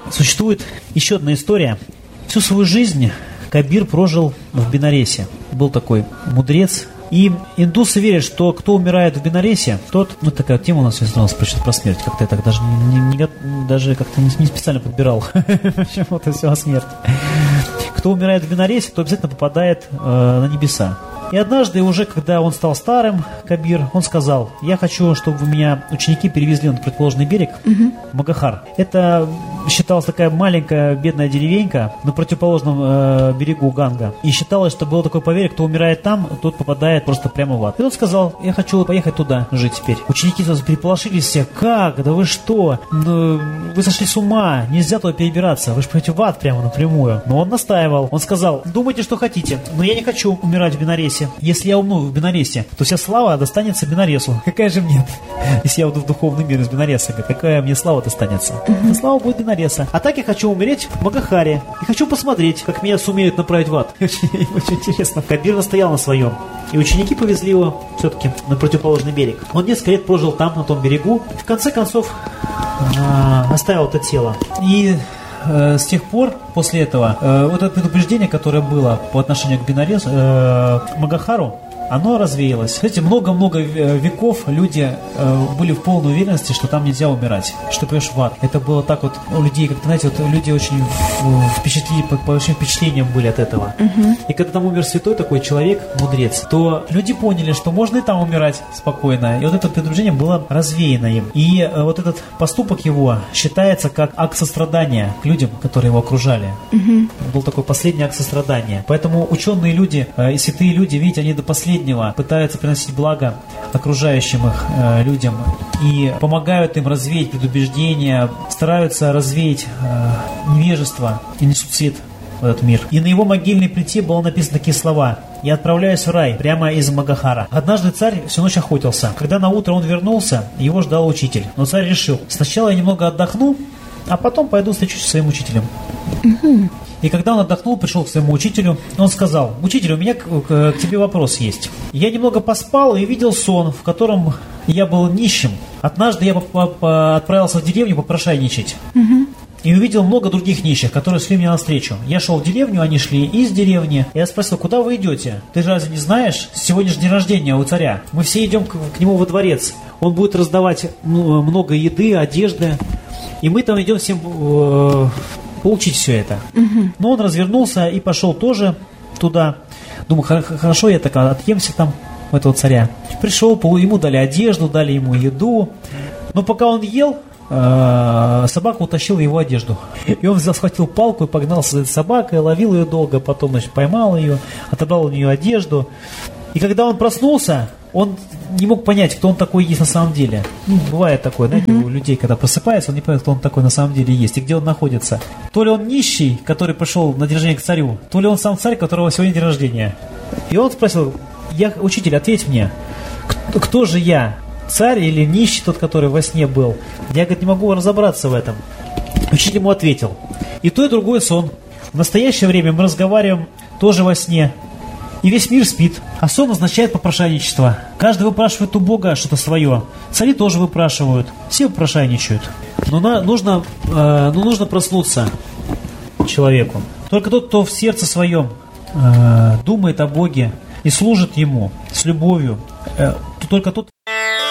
Существует еще одна история. Всю свою жизнь Кабир прожил в Бенаресе. Был такой мудрец. И индусы верят, что кто умирает в Бенаресе, тот... такая тема у нас связалась про смерть. Как-то я так даже как-то не специально подбирал. Почему-то все о смерти. Кто умирает в Бенаресе, то обязательно попадает на небеса. И однажды уже, когда он стал старым, Кабир, он сказал: я хочу, чтобы вы меня, ученики, перевезли на противоположный берег, Магахар. Это считалась такая маленькая бедная деревенька на противоположном берегу Ганга. И считалось, что было такое поверье, кто умирает там, тот попадает просто прямо в ад. И он сказал: я хочу поехать туда жить теперь. Ученики сразу переполошились все. Как? Да вы что? Вы сошли с ума. Нельзя туда перебираться. Вы же пойдете в ад прямо напрямую. Но он настаивал. Он сказал: думайте, что хотите, но я не хочу умирать в Бенаресе. Если я умру в Бенаресе, то вся слава достанется Бенаресу. Какая же мне? Если я уйду в духовный мир из Бенареса, какая мне слава достанется? Слава будет Бенареса. А так я хочу умереть в Магахаре. И хочу посмотреть, как меня сумеют направить в ад. Очень интересно. Кабир настоял на своем. И ученики повезли его все-таки на противоположный берег. Он несколько лет прожил там, на том берегу. И в конце концов оставил это тело. И с тех пор, после этого, вот это предупреждение, которое было по отношению к Бенаресу, Магахару, оно развеялось. Знаете, много-много веков люди были в полной уверенности, что там нельзя умирать, что пойдешь в ад. Это было так вот у людей, как-то, знаете, вот люди очень под большим впечатлением были от этого. И когда там умер святой такой человек, мудрец, то люди поняли, что можно и там умирать спокойно. И вот это предупреждение было развеяно им. И вот этот поступок его считается как акт сострадания к людям, которые его окружали. Был такой последний акт сострадания. Поэтому ученые люди и святые люди, видите, они до последнего пытаются приносить благо окружающим их людям и помогают им развеять предубеждения, стараются развеять невежество и несут свет в этот мир. И на его могильной плите было написано такие слова: «Я отправляюсь в рай прямо из Магахара». Однажды царь всю ночь охотился. Когда на утро он вернулся, его ждал учитель. Но царь решил: сначала я немного отдохну, а потом пойду встречусь со своим учителем. И когда он отдохнул, пришел к своему учителю, он сказал: «Учитель, у меня к тебе вопрос есть. Я немного поспал и видел сон, в котором я был нищим. Однажды я отправился в деревню попрошайничать. И увидел много других нищих, которые шли мне навстречу. Я шел в деревню, они шли из деревни. Я спросил: куда вы идете? Ты же разве не знаешь? Сегодня же день рождения у царя. Мы все идем к нему во дворец. Он будет раздавать много еды, одежды. И мы там идем всем получить все это». Но он развернулся и пошел тоже туда. Думаю, хорошо, я так отъемся там у этого царя. Пришел, ему дали одежду, дали ему еду. Но пока он ел, собака утащила его одежду. И он схватил палку и погнался за этой собакой, ловил ее долго, потом, значит, поймал ее, отобрал у нее одежду. И когда он проснулся, он не мог понять, кто он такой есть на самом деле. Бывает такое, знаете, у людей, когда просыпается, он не понимает, кто он такой на самом деле есть и где он находится. То ли он нищий, который пришел на день рождения к царю, то ли он сам царь, у которого сегодня день рождения. И он спросил: учитель, ответь мне, кто же я? Царь или нищий, тот, который во сне был? Я, говорит, не могу разобраться в этом. Учитель ему ответил: и то, и другой сон. В настоящее время мы разговариваем тоже во сне. И весь мир спит. А сон означает попрошайничество. Каждый выпрашивает у Бога что-то свое. Цари тоже выпрашивают. Все попрошайничают. Но нужно проснуться человеку. Только тот, кто в сердце своем думает о Боге и служит Ему с любовью, только тот